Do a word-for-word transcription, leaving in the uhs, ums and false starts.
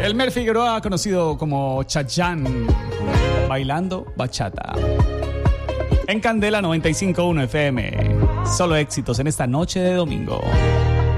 Elmer Figueroa, conocido como Chayanne, bailando bachata. En Candela noventa y cinco punto uno F M. Solo éxitos en esta noche de domingo.